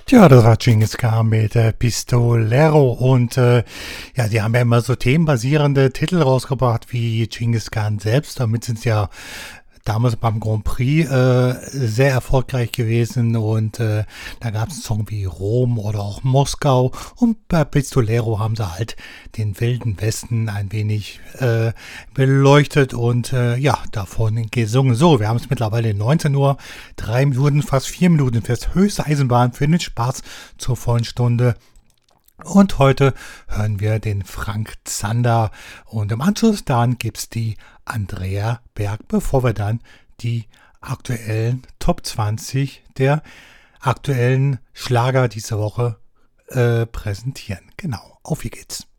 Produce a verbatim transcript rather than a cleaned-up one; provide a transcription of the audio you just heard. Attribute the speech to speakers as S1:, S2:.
S1: Tja, das war Genghis Khan mit äh, Pistolero und äh, ja, die haben ja immer so themenbasierende Titel rausgebracht wie Genghis Khan selbst. Damit sind sie ja damals beim Grand Prix äh, sehr erfolgreich gewesen und äh, da gab es einen Song wie Rom oder auch Moskau und bei Pistolero haben sie halt den Wilden Westen ein wenig äh, beleuchtet und äh, ja, davon gesungen. So, wir haben es mittlerweile neunzehn Uhr, drei Minuten, fast vier Minuten fürs höchste Eisenbahn für den Spaß zur vollen Stunde. Und heute hören wir den Frank Zander und im Anschluss dann gibt's die Andrea Berg, bevor wir dann die aktuellen Top zwanzig der aktuellen Schlager diese Woche äh, präsentieren. Genau, auf wie geht's.